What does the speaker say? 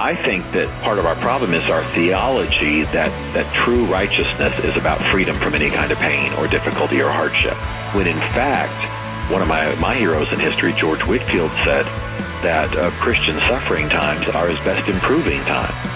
I think that part of our problem is our theology that true righteousness is about freedom from any kind of pain or difficulty or hardship. When in fact, one of my heroes in history, George Whitefield, said that Christian suffering times are his best improving time.